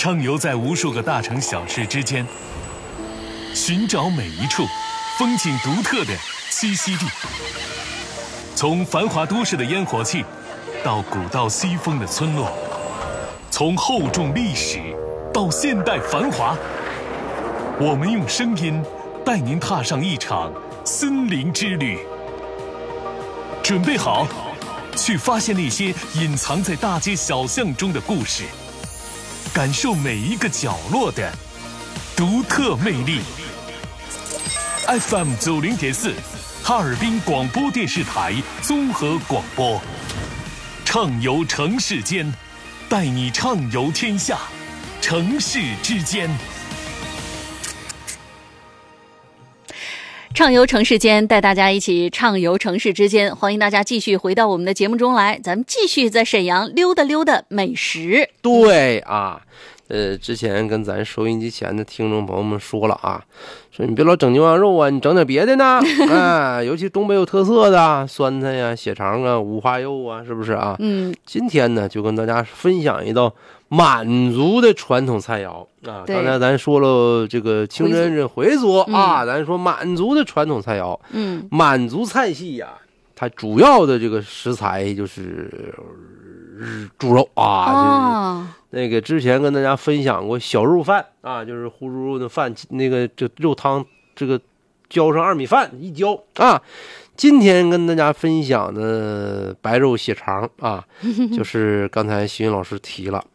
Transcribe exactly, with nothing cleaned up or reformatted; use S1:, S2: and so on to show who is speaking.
S1: 畅游在无数个大城小市之间，寻找每一处风景独特的栖息地。从繁华都市的烟火气，到古道西风的村落，从厚重历史到现代繁华，我们用声音带您踏上一场森林之旅。准备好，去发现那些隐藏在大街小巷中的故事，感受每一个角落的独特魅力。F M 九零点四，哈尔滨广播电视台综合广播，畅游城市间，带你畅游天下，城市之间。
S2: 畅游城市间，带大家一起畅游城市之间。欢迎大家继续回到我们的节目中来，咱们继续在沈阳溜达溜达美食。
S3: 对啊，呃，之前跟咱收音机前的听众朋友们说了啊，说你别老整牛羊肉啊，你整点别的呢。啊，尤其东北有特色的酸菜呀、血肠啊、五花肉啊，是不是啊？
S2: 嗯，
S3: 今天呢，就跟大家分享一道满族的传统菜肴啊。刚才咱说了这个清真这回族啊，咱说满族的传统菜肴。
S2: 嗯，
S3: 满族菜系呀、啊，它主要的这个食材就是猪肉啊。
S2: 哦，
S3: 那个之前跟大家分享过小肉饭啊，就是呼猪肉的饭，那个这肉汤这个浇上二米饭一浇啊。今天跟大家分享的白肉血肠啊，就是刚才邢云老师提了